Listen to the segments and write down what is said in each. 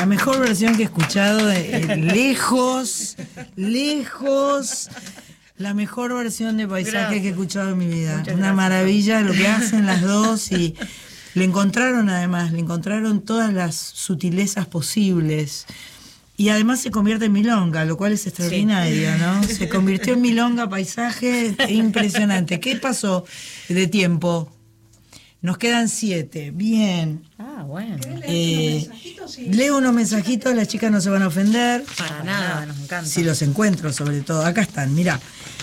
La mejor versión que he escuchado, lejos. La mejor versión de Paisaje que he escuchado en mi vida. Una maravilla lo que hacen las dos y le encontraron todas las sutilezas posibles. Y además se convierte en milonga, lo cual es extraordinario, sí. ¿No? Se convirtió en milonga, Paisaje, impresionante. ¿Qué pasó de tiempo? Nos quedan 7. Bien. Bueno. Leo unos mensajitos, las chicas no se van a ofender. Para nada, nos encanta. Si los encuentro, sobre todo. Acá están, mirá.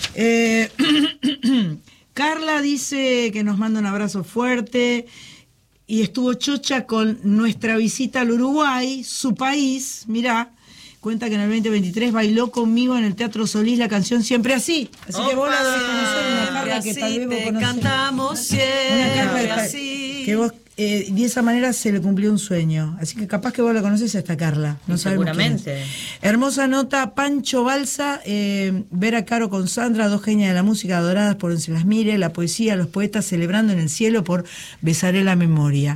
Carla dice que nos manda un abrazo fuerte. Y estuvo chocha con nuestra visita al Uruguay, su país, mirá. Cuenta que en el 2023 bailó conmigo en el Teatro Solís la canción Siempre Así. Así que vos la debes conocer, una Carla que tal vez vos conocés. Cantamos siempre así. Que vos, de esa manera se le cumplió un sueño. Así que capaz que vos la conocés a esta Carla. No seguramente. Hermosa nota, Pancho Balsa, ver a Caro con Sandra, dos genias de la música adoradas por donde se las mire, la poesía, los poetas celebrando en el cielo por Besaré la memoria.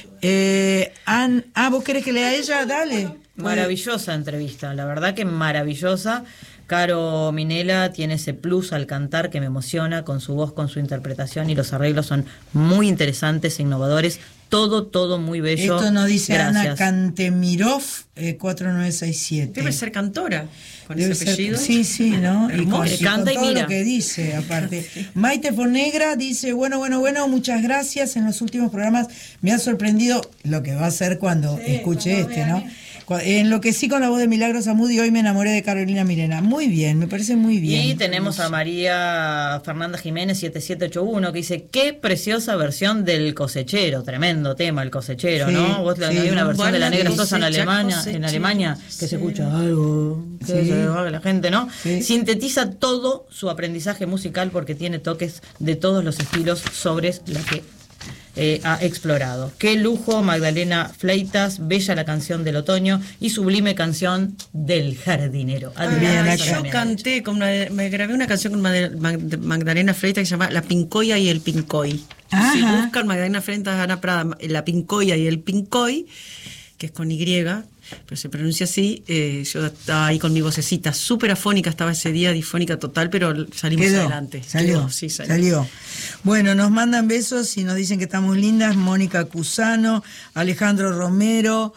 ¿Vos querés que lea a ella? Dale. Maravillosa entrevista, la verdad que maravillosa. Caro Minella tiene ese plus al cantar que me emociona con su voz, con su interpretación, y los arreglos son muy interesantes e innovadores. Todo muy bello. Esto nos dice Gracias. Ana Cantemirov, 4967. Debe ser cantora con ese apellido. Sí, ¿no? Y con canta y todo mira lo que dice, aparte. Maite Fonegra dice, bueno, muchas gracias. En los últimos programas me ha sorprendido lo que va a hacer cuando escuche ¿no? Enloquecí con la voz de Milagros Amud y hoy me enamoré de Carolina Mirena. Muy bien, me parece muy bien. Y tenemos a María Fernanda Jiménez 7781 que dice, qué preciosa versión del Cosechero, tremendo tema el Cosechero, ¿no? Vos hay una versión de La Negra Sosa en Alemania que se escucha algo, que se haga la gente, ¿no? Sí. Sintetiza todo su aprendizaje musical porque tiene toques de todos los estilos sobre la que ha explorado. Qué lujo, Magdalena Fleitas, bella la canción del otoño y sublime canción del jardinero. Yo canté, me grabé una canción con Magdalena Fleitas que se llama La Pincoya y el Pincoy. Ajá. Si buscan Magdalena Fleitas, Ana Prada, La Pincoya y el Pincoy, que es con Y, pero se pronuncia así. Yo estaba ahí con mi vocecita súper afónica, estaba ese día difónica total, pero salimos adelante. Salió. Bueno, nos mandan besos y nos dicen que estamos lindas. Mónica Cusano, Alejandro Romero,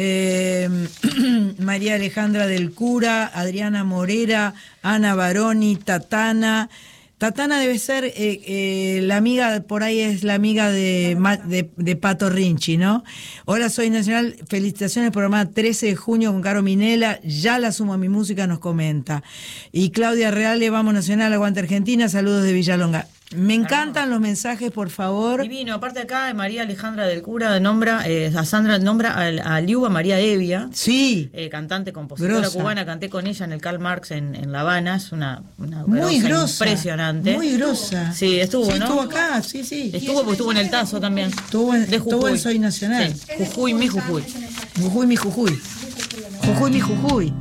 María Alejandra del Cura, Adriana Morera, Ana Baroni, Tatana. Tatana debe ser la amiga, por ahí es la amiga de Pato Rinchi, ¿no? Hola, soy Nacional, felicitaciones, programa 13 de junio con Caro Minella, ya la sumo a mi música, nos comenta. Y Claudia Reale, vamos Nacional, aguante Argentina, saludos de Villalonga. Me encantan los mensajes, por favor. Divino. Aparte acá, María Alejandra del Cura nombra a Liuba María Evia. Sí. Cantante, compositora cubana. Canté con ella en el Karl Marx en La Habana. Es una muy grosa, impresionante. Muy grosa. Sí, estuvo, ¿no? Estuvo acá, sí. Estuvo, porque estuvo en el Tazo también. Estuvo en Soy Nacional. Sí. Jujuy, mi Jujuy. Jujuy, mi Jujuy. Jujuy, mi Jujuy.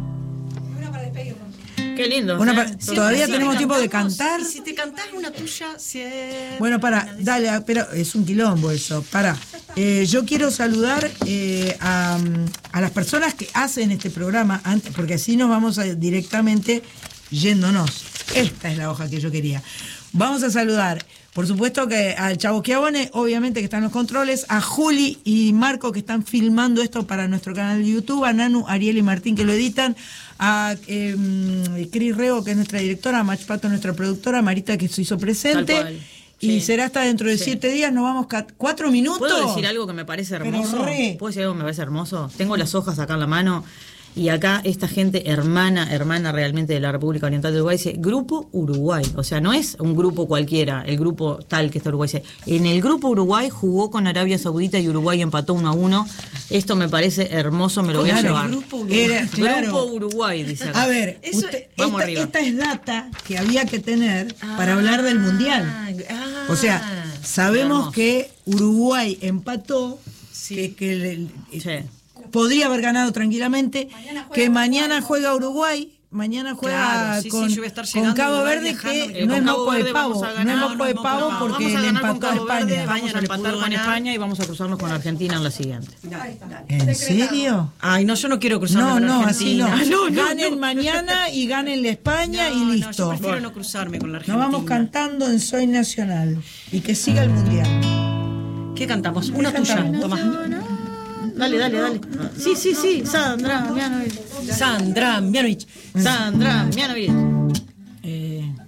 Qué lindo. Todavía tenemos tiempo de cantar. Y si te cantás una tuya, bueno, dale, pero es un quilombo eso. Yo quiero saludar a las personas que hacen este programa, antes, porque así nos vamos directamente yéndonos. Esta es la hoja que yo quería. Vamos a saludar, por supuesto, que al Chavo Schiavone, obviamente que están los controles, a Juli y Marco que están filmando esto para nuestro canal de YouTube, a Nanu, Ariel y Martín que lo editan, a Cris Rego, que es nuestra directora, a Mach Pato, nuestra productora, Marita, que se hizo presente. Y será hasta dentro de 7 días, nos vamos 4 minutos. ¿Puedo decir algo que me parece hermoso? ¿Puedo decir algo que me parece hermoso? Tengo las hojas acá en la mano. Y acá esta gente hermana realmente de la República Oriental del Uruguay dice Grupo Uruguay, o sea, no es un grupo cualquiera, el grupo tal que está Uruguay. En el Grupo Uruguay jugó con Arabia Saudita y Uruguay empató 1-1. Esto me parece hermoso, me lo voy a llevar. Grupo Uruguay, dice acá. A ver, esta es data que había que tener para hablar del Mundial. O sea, sabemos que Uruguay empató, podría haber ganado tranquilamente, mañana juega Uruguay mañana juega Claro, sí, con, yo voy a estar con llegando Cabo a un lugar Verde, viajando, que no es con Cabo moco de Verde pavo, vamos a no ganar, es moco de pavo porque vamos a le ganar con empató a Cabo Verde, España. vamos a no le empatar pudo con ganar. España y vamos a cruzarnos con Argentina en la siguiente. ¿En serio? Ay, no, yo no quiero cruzarme con así Argentina. no. Ganen mañana y ganen la España y No, listo. yo prefiero no cruzarme con la Argentina. Nos vamos cantando en Soy Nacional y que siga el mundial. ¿Qué cantamos? Una tuya, Tomás. Dale. Sí, Sandra Mianovich. Sandra Mianovich. Sandra Mianovich.